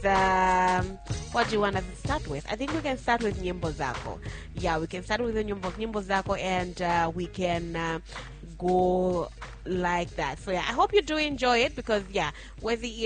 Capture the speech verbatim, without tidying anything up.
um, what do you want to start with? I think we can start with Nyimbo Zako. Yeah, we can start with the Nyimbo, Nyimbo Zako, and uh, we can uh, go like that. So yeah, I hope you do enjoy it, because yeah, whether